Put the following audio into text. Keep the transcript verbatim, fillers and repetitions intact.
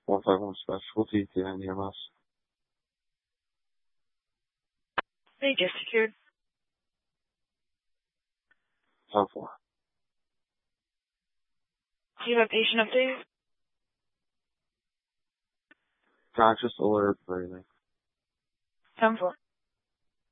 one five one specialty, D nine E M S. Vegas secured. ten four. Do you have patient update? Conscious, alert, breathing. ten four.